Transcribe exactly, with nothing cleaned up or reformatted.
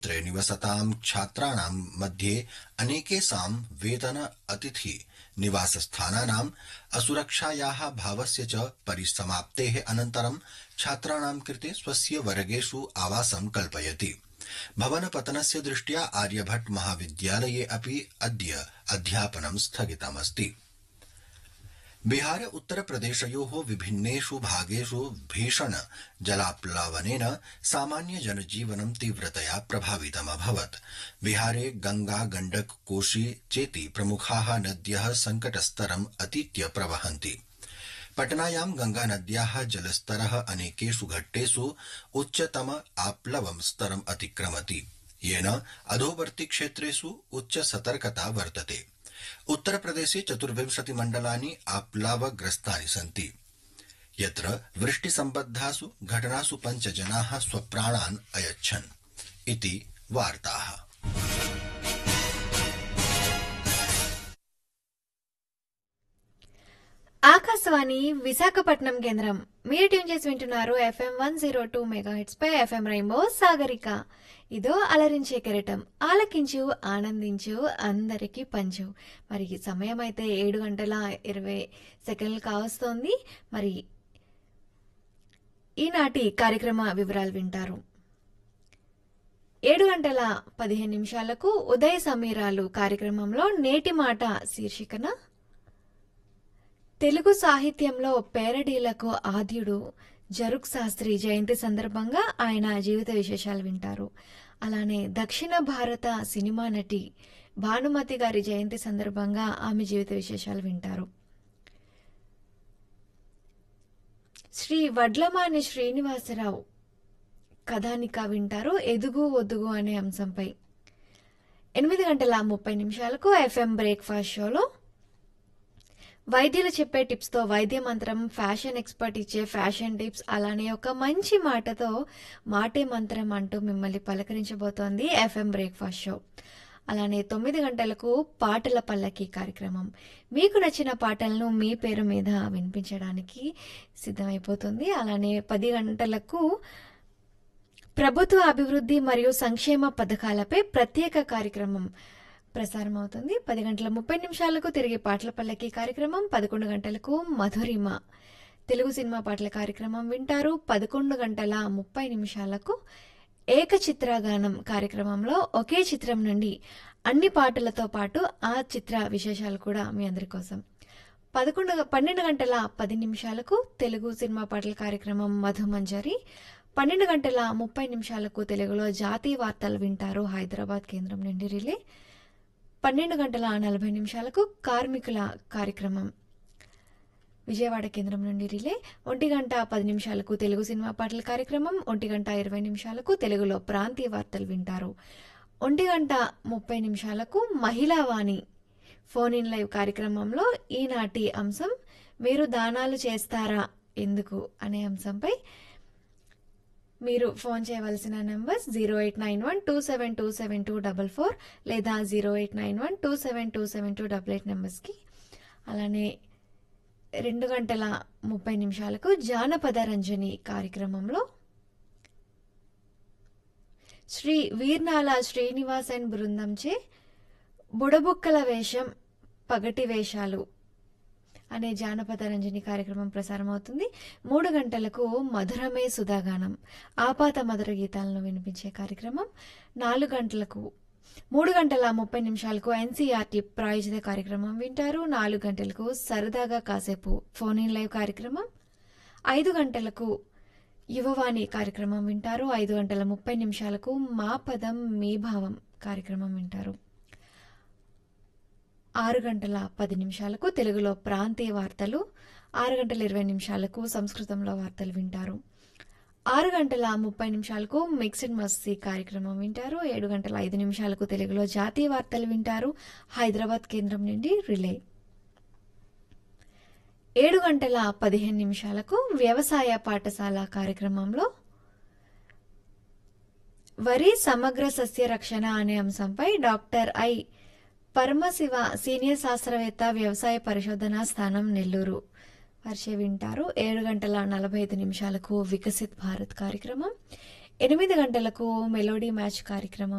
त्र निवसतां छात्राणां मध्ये अनेकेषां वेतन अतिथि निवासस्थानानाम् असुरक्षायाः भावस्य च परिसमाप्तेः अनन्तरं छात्राणां कृते स्वस्य वर्गेषु आवासं कल्पयति। भवनपतनस्य दृष्ट्या आर्यभट्ट महाविद्यालये अपि अद्य अध्यापनं स्थगितमस्ति। बिहार उत्तरप्रदेशयोः विभिन्नेषु भागेषु भीषण जलाप्लावनेन सामान्य जनजीवनं तीव्रतया प्रभावितमभवत्। बिहारे गंगा गण्डक कोशी चेति प्रमुखाः नद्यः संकटस्तरम् अतीत्य प्रवहन्ति। पटनायां गंगानद्याः जलस्तरः अनेकेषु घट्टेषु उच्चतम आप्लवं स्तरम् अतिक्रमति, येन अधोवर्ति क्षेत्रेषु उच्च सतर्कता वर्तते। उत्तरप्रदेशे चतुर्विंशति मण्डलानि आप्लावग्रस्तानि सन्ति, यत्र वृष्टिसम्बद्धासु घटनासु पञ्च जनाः स्वप्राणान् अयच्छन् इति वार्ताः। ఆకాశవాణి విశాఖపట్నం కేంద్రం మీరు ట్యూన్ చేసి వింటున్నారు FM one zero two mega hits పై ఎఫ్ఎం రెయిన్బో సాగరిక. ఇదో అలరించే కెరటం, ఆలకించు ఆనందించు అందరికీ పంచు. మరి సమయం అయితే ఏడు గంటల ఇరవై సెకండ్లు కావస్తోంది. మరి ఈనాటి కార్యక్రమ వివరాలు వింటారు. ఏడు గంటల పదిహేను నిమిషాలకు ఉదయ సమీరాలు కార్యక్రమంలో నేటి మాట శీర్షికన తెలుగు సాహిత్యంలో పేరడీలకు ఆద్యుడు జరుక్ శాస్త్రి జయంతి సందర్భంగా ఆయన జీవిత విశేషాలు వింటారు. అలానే దక్షిణ భారత సినిమా నటి భానుమతి గారి జయంతి సందర్భంగా ఆమె జీవిత విశేషాలు వింటారు. శ్రీ వడ్లమాని శ్రీనివాసరావు కథానిక వింటారు ఎదుగు ఒదుగు అనే అంశంపై. ఎనిమిది గంటల ముప్పై నిమిషాలకు ఎఫ్ఎం బ్రేక్ఫాస్ట్ షోలో వైద్యులు చెప్పే టిప్స్తో వైద్య మంత్రం, ఫ్యాషన్ ఎక్స్పర్ట్ ఇచ్చే ఫ్యాషన్ టిప్స్, అలానే ఒక మంచి మాటతో మాటే మంత్రం అంటూ మిమ్మల్ని పలకరించబోతోంది ఎఫ్ఎం బ్రేక్ఫాస్ట్ షో. అలానే తొమ్మిది గంటలకు పాటల పల్లకి కార్యక్రమం మీకు నచ్చిన పాటలను మీ పేరు మీద వినిపించడానికి సిద్ధమైపోతుంది. అలానే పది గంటలకు ప్రభుత్వ అభివృద్ధి మరియు సంక్షేమ పథకాలపై ప్రత్యేక కార్యక్రమం ప్రసారం అవుతుంది. పది గంటల ముప్పై నిమిషాలకు తిరిగి పాటల పల్లకి కార్యక్రమం, పదకొండు గంటలకు మధురిమ తెలుగు సినిమా పాటల కార్యక్రమం వింటారు. పదకొండు గంటల ముప్పై నిమిషాలకు ఏకచిత్రగానం కార్యక్రమంలో ఒకే చిత్రం నుండి అన్ని పాటలతో పాటు ఆ చిత్ర విశేషాలు కూడా మీ అందరి కోసం. పదకొండు పన్నెండు గంటల పది నిమిషాలకు తెలుగు సినిమా పాటల కార్యక్రమం మధుమంజరి. పన్నెండు గంటల ముప్పై నిమిషాలకు తెలుగులో జాతీయ వార్తలు వింటారు హైదరాబాద్ కేంద్రం నుండి రిలే. పన్నెండు గంటల నలభై నిమిషాలకు కార్మికుల కార్యక్రమం విజయవాడ కేంద్రం నుండి రిలే. ఒంటి గంట పది నిమిషాలకు తెలుగు సినిమా పాటల కార్యక్రమం, ఒంటి గంట ఇరవై నిమిషాలకు తెలుగులో ప్రాంతీయ వార్తలు వింటారు. ఒంటి గంట ముప్పై నిమిషాలకు మహిళా వాణి ఫోన్ ఇన్ లైవ్ కార్యక్రమంలో ఈనాటి అంశం మీరు దానాలు చేస్తారా ఎందుకు అనే అంశంపై మీరు ఫోన్ చేయవలసిన numbers zero eight nine one two seven two seven two double four లేదా zero eight nine one two seven two seven two double eight నెంబర్స్కి. అలానే రెండు గంటల ముప్పై నిమిషాలకు జానపద రంజని కార్యక్రమంలో శ్రీ వీర్నాల శ్రీనివాస్ అండ్ బృందంచే బుడబుక్కల వేషం పగటి వేషాలు అనే జానపద రంజని కార్యక్రమం ప్రసారం అవుతుంది. మూడు గంటలకు మధురమే సుధాగానం ఆపాత మధుర గీతాలను వినిపించే కార్యక్రమం. నాలుగు గంటలకు మూడు గంటల ముప్పై నిమిషాలకు ఎన్సీఆర్టీ ప్రాయోజిత కార్యక్రమం వింటారు. నాలుగు గంటలకు సరదాగా కాసేపు ఫోన్ ఇన్ లైవ్ కార్యక్రమం. ఐదు గంటలకు యువవాణి కార్యక్రమం వింటారు. ఐదు గంటల ముప్పై నిమిషాలకు మా పదం మీ భావం కార్యక్రమం వింటారు. ఆరు గంటల పది నిమిషాలకు తెలుగులో ప్రాంతీయ వార్తలు, ఆరు గంటల ఇరవై నిమిషాలకు సంస్కృతంలో వార్తలు వింటారు. ఆరు గంటల ముప్పై నిమిషాలకు మిక్స్డ్ మస్తీ కార్యక్రమం వింటారు. ఏడు గంటల ఐదు నిమిషాలకు తెలుగులో జాతీయ వార్తలు వింటారు హైదరాబాద్ కేంద్రం నుండి రిలే. ఏడు గంటల పదిహేను నిమిషాలకు వ్యవసాయ పాఠశాల కార్యక్రమంలో వరి సమగ్ర సస్య రక్షణ అనే అంశంపై డాక్టర్ ఐ పరమశివ సీనియర్ శాస్త్రవేత్త వ్యవసాయ పరిశోధనా స్థానం నెల్లూరు పరిచయ వింటారు. ఏడు గంటల నలభై ఐదు నిమిషాలకు వికసిత్ భారత్ కార్యక్రమం. ఎనిమిది గంటలకు మెలోడీ మ్యాచ్ కార్యక్రమం